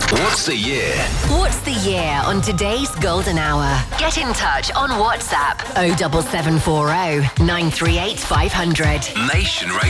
What's the year? What's the year on today's Golden Hour? Get in touch on WhatsApp 07740 938 500. Nation Radio.